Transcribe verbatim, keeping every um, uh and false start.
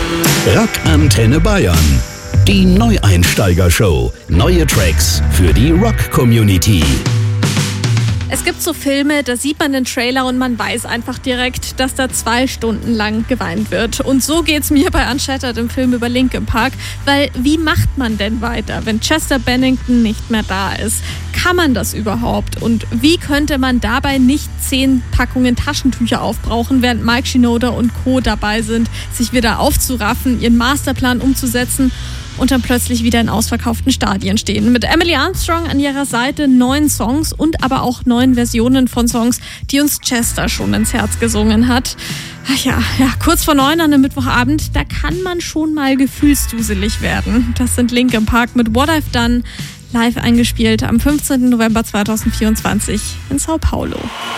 Rock Antenne Bayern. Die Neueinsteiger-Show. Neue Tracks für die Rock-Community. Es gibt so Filme, da sieht man den Trailer und man weiß einfach direkt, dass da zwei Stunden lang geweint wird. Und so geht's mir bei Unshattered, im Film über Linkin Park. Weil wie macht man denn weiter, wenn Chester Bennington nicht mehr da ist? Kann man das überhaupt? Und wie könnte man dabei nicht zehn Packungen Taschentücher aufbrauchen, während Mike Shinoda und Co. dabei sind, sich wieder aufzuraffen, ihren Masterplan umzusetzen und dann plötzlich wieder in ausverkauften Stadien stehen. Mit Emily Armstrong an ihrer Seite neun Songs und aber auch neun Versionen von Songs, die uns Chester schon ins Herz gesungen hat. Ach ja, ja, kurz vor neun an einem Mittwochabend, da kann man schon mal gefühlsduselig werden. Das sind Linkin Park mit What I've Done, live eingespielt am fünfzehnten November zweitausendvierundzwanzig in Sao Paulo.